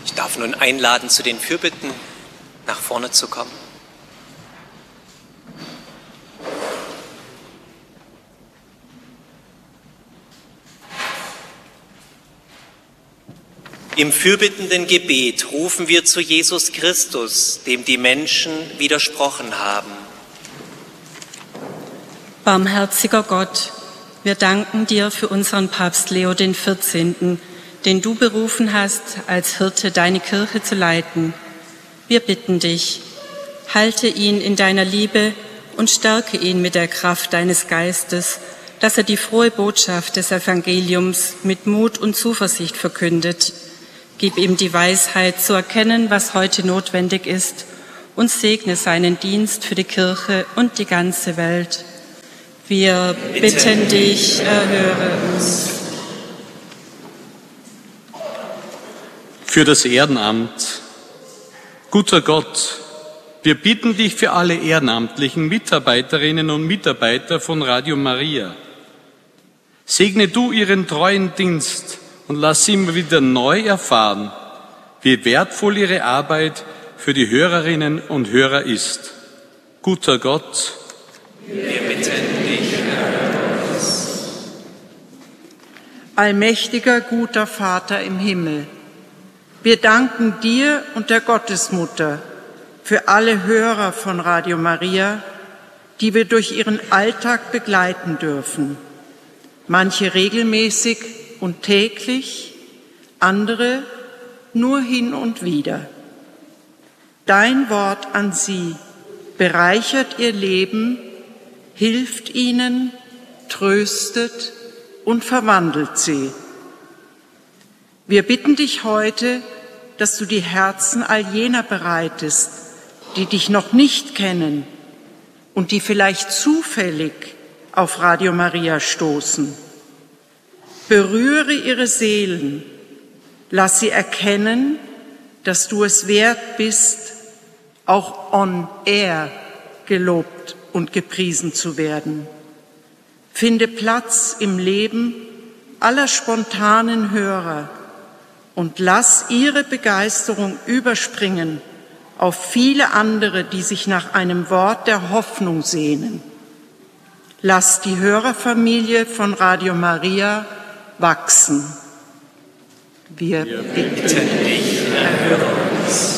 Ich darf nun einladen, zu den Fürbitten nach vorne zu kommen. Im fürbittenden Gebet rufen wir zu Jesus Christus, dem die Menschen widersprochen haben. Barmherziger Gott, wir danken dir für unseren Papst Leo XIV., den du berufen hast, als Hirte deine Kirche zu leiten. Wir bitten dich, halte ihn in deiner Liebe und stärke ihn mit der Kraft deines Geistes, dass er die frohe Botschaft des Evangeliums mit Mut und Zuversicht verkündet. Gib ihm die Weisheit zu erkennen, was heute notwendig ist, und segne seinen Dienst für die Kirche und die ganze Welt. Wir bitten dich, erhöre uns. Für das Ehrenamt. Guter Gott, wir bitten dich für alle ehrenamtlichen Mitarbeiterinnen und Mitarbeiter von Radio Maria. Segne du ihren treuen Dienst und lass sie immer wieder neu erfahren, wie wertvoll ihre Arbeit für die Hörerinnen und Hörer ist. Guter Gott, wir bitten dich, erhöre uns. Allmächtiger, guter Vater im Himmel, wir danken dir und der Gottesmutter für alle Hörer von Radio Maria, die wir durch ihren Alltag begleiten dürfen. Manche regelmäßig und täglich, andere nur hin und wieder. Dein Wort an sie bereichert ihr Leben, hilft ihnen, tröstet und verwandelt sie. Wir bitten dich heute, dass du die Herzen all jener bereitest, die dich noch nicht kennen und die vielleicht zufällig auf Radio Maria stoßen. Berühre ihre Seelen, lass sie erkennen, dass du es wert bist, auch on air gelobt und gepriesen zu werden. Finde Platz im Leben aller spontanen Hörer und lass ihre Begeisterung überspringen auf viele andere, die sich nach einem Wort der Hoffnung sehnen. Lass die Hörerfamilie von Radio Maria wachsen. Wir bitten dich, erhöre uns.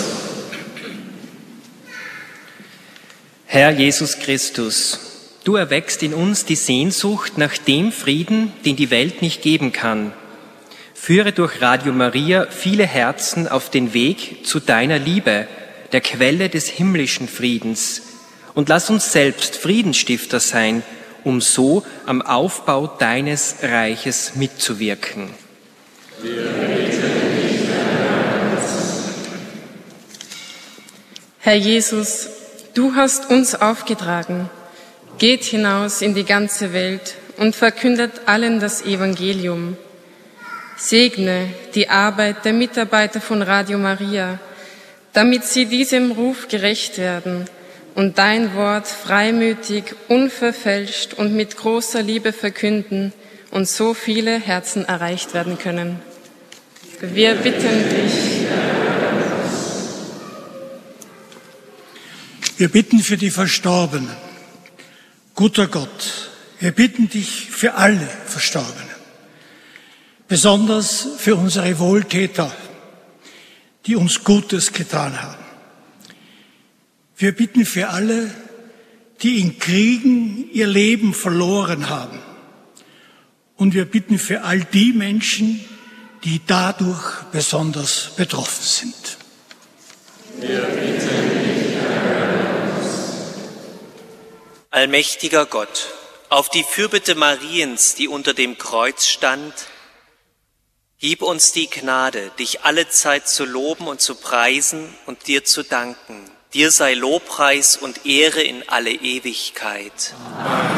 Herr Jesus Christus, du erweckst in uns die Sehnsucht nach dem Frieden, den die Welt nicht geben kann. Führe durch Radio Maria viele Herzen auf den Weg zu deiner Liebe, der Quelle des himmlischen Friedens. Und lass uns selbst Friedensstifter sein, um so am Aufbau deines Reiches mitzuwirken. Herr Jesus, du hast uns aufgetragen, geht hinaus in die ganze Welt und verkündet allen das Evangelium. Segne die Arbeit der Mitarbeiter von Radio Maria, damit sie diesem Ruf gerecht werden und dein Wort freimütig, unverfälscht und mit großer Liebe verkünden und so viele Herzen erreicht werden können. Wir bitten dich. Wir bitten für die Verstorbenen. Guter Gott, wir bitten dich für alle Verstorbenen, besonders für unsere Wohltäter, die uns Gutes getan haben. Wir bitten für alle, die in Kriegen ihr Leben verloren haben. Und wir bitten für all die Menschen, die dadurch besonders betroffen sind. Wir bitten dich, erhöre uns. Allmächtiger Gott, auf die Fürbitte Mariens, die unter dem Kreuz stand, gib uns die Gnade, dich allezeit zu loben und zu preisen und dir zu danken. Dir sei Lobpreis und Ehre in alle Ewigkeit. Amen.